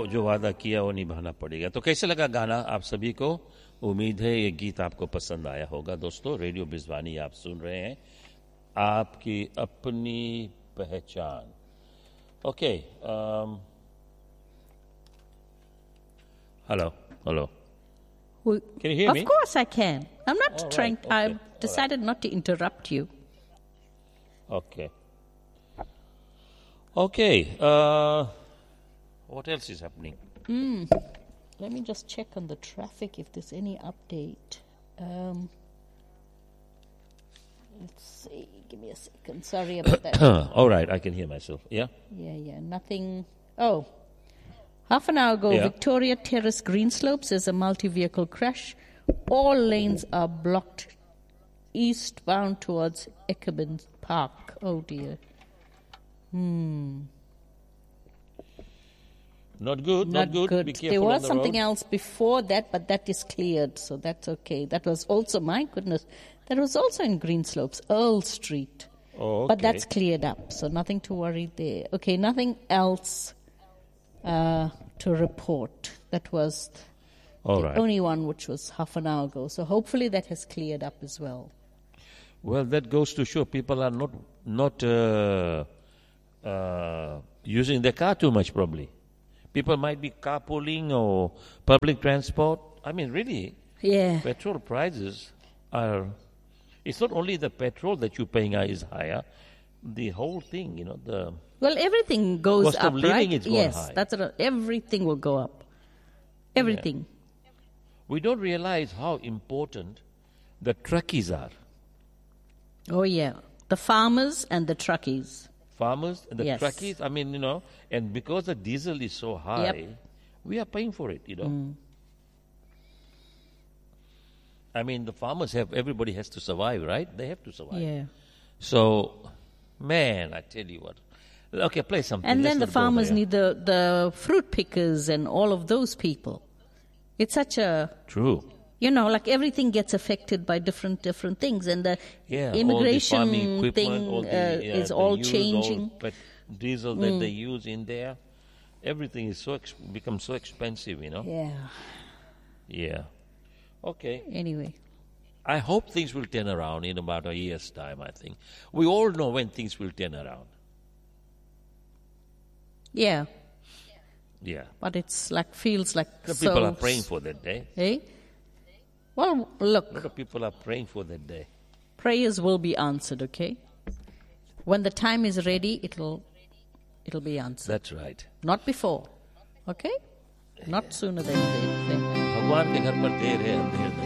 जो वादा किया वो निभाना पड़ेगा। तो कैसे लगा गाना आप सभी को? उम्मीद है ये गीत आपको पसंद आया होगा। दोस्तों, रेडियो बिजवानी आप सुन रहे हैं, आपकी अपनी पहचान। Okay, hello. Can you hear me? Of course I can. I'm not trying. Right. Okay. I've decided not to interrupt you. Okay. What else is happening? Let me just check on the traffic if there's any update. Let's see. Give me a second. Sorry about that. All right, I can hear myself. Yeah? Yeah. Nothing. Oh. Half an hour ago, Yeah. Victoria Terrace Greenslopes is a multi-vehicle crash. All lanes are blocked eastbound towards Eckerman Park. Oh, dear. Not good. Not good. Be careful There on was the something road. else before that, but that is cleared, so that's okay. That was also, my goodness, that was also in Greenslopes, Earl Street. Oh, okay. But that's cleared up, so nothing to worry there. Okay, nothing else to report. That was All the right. only one which was half an hour ago. So hopefully that has cleared up as well. Well, that goes to show people are not using their car too much, probably. People might be carpooling or public transport. I mean, really, Yeah. petrol prices are... It's not only the petrol that you're paying is higher. The whole thing, the... Well, everything goes Cost up, of living right? is gone Yes, high. that's right. Everything will go up. Everything. We don't realize how important the truckies are. Oh, yeah. The farmers and the truckies. Farmers and the Yes. truckies, I mean, and because the diesel is so high, we are paying for it, I mean, the farmers everybody has to survive, right? They have to survive. Yeah. So, man, I tell you what. Okay, play something. And Let's then the not go farmers there. need the fruit pickers and all of those people. It's such a, True. like everything gets affected by different things. And the Yeah, immigration all the farming equipment, thing all the, is they all use changing. all diesel that they use in there. Everything is become so expensive, Yeah. Yeah. Okay. Anyway. I hope things will turn around in about a year's time, I think. We all know when things will turn around. Yeah. Yeah. But it's feels like The so... people are praying for that day. Eh? Well, A lot look, of people are praying for that day. prayers will be answered, okay? When the time is ready, it'll be answered. That's right. Not before, okay? Not sooner than then. भगवान के घर पर देर है अंधेरा